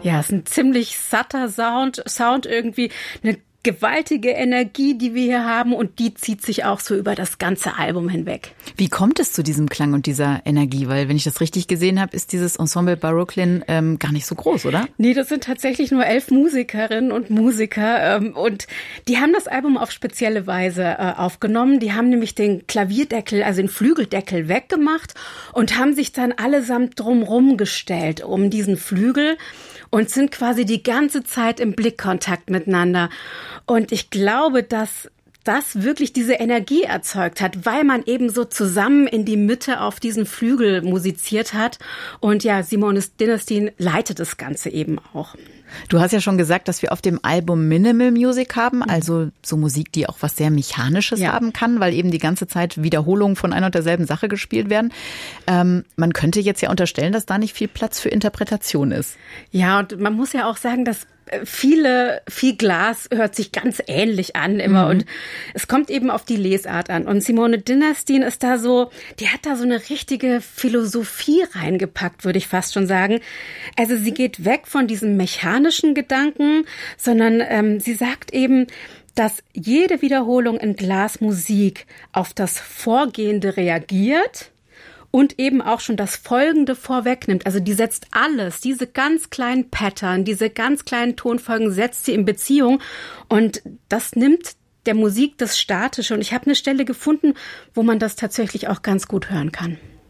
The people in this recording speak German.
Ja, es ist ein ziemlich satter Sound irgendwie, eine gewaltige Energie, die wir hier haben, und die zieht sich auch so über das ganze Album hinweg. Wie kommt es zu diesem Klang und dieser Energie? Weil, wenn ich das richtig gesehen habe, ist dieses Ensemble Baroclin gar nicht so groß, oder? Nee, das sind tatsächlich nur 11 Musikerinnen und Musiker, und die haben das Album auf spezielle Weise aufgenommen. Die haben nämlich den Klavierdeckel, also den Flügeldeckel weggemacht und haben sich dann allesamt drumrum gestellt um diesen Flügel und sind quasi die ganze Zeit im Blickkontakt miteinander. Und ich glaube, dass das wirklich diese Energie erzeugt hat, weil man eben so zusammen in die Mitte auf diesen Flügel musiziert hat. Und ja, Simone Dinnerstein leitet das Ganze eben auch. Du hast ja schon gesagt, dass wir auf dem Album Minimal Music haben, also so Musik, die auch was sehr Mechanisches haben kann, weil eben die ganze Zeit Wiederholungen von einer und derselben Sache gespielt werden. Man könnte jetzt ja unterstellen, dass da nicht viel Platz für Interpretation ist. Ja, und man muss ja auch sagen, dass viel Glas hört sich ganz ähnlich an immer, und es kommt eben auf die Lesart an. Und Simone Dinnerstein ist da so, die hat da so eine richtige Philosophie reingepackt, würde ich fast schon sagen. Also sie geht weg von diesem mechanischen Gedanken, sondern sie sagt eben, dass jede Wiederholung in Blasmusik auf das Vorgehende reagiert und eben auch schon das Folgende vorwegnimmt. Also die setzt alles, diese ganz kleinen Pattern, diese ganz kleinen Tonfolgen setzt sie in Beziehung, und das nimmt der Musik das Statische. Und ich habe eine Stelle gefunden, wo man das tatsächlich auch ganz gut hören kann.